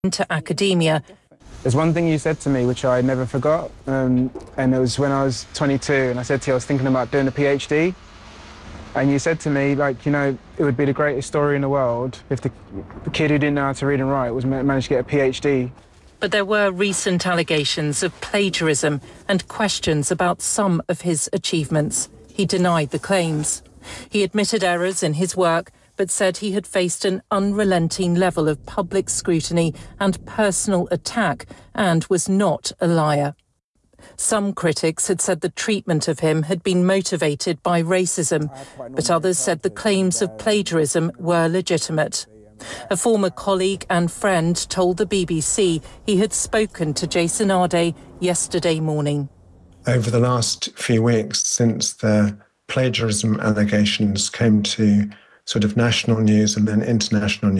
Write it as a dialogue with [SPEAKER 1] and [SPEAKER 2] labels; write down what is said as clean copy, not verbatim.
[SPEAKER 1] into academia.
[SPEAKER 2] There's one thing you said to me which I never forgot, and it was when I was 22, and I said to you I was thinking about doing a PhD, and you said to me, like, you know, it would be the greatest story in the world if the kid who didn't know how to read and write managed to get a PhD.
[SPEAKER 1] But there were recent allegations of plagiarism and questions about some of his achievements. He denied the claims. He admitted errors in his work, but said he had faced an unrelenting level of public scrutiny and personal attack and was not a liar. Some critics had said the treatment of him had been motivated by racism, but others said the claims of plagiarism were legitimate. A former colleague and friend told the BBC he had spoken to Jason Arde yesterday morning.
[SPEAKER 3] Over the last few weeks, since the plagiarism allegations came to sort of national news and then international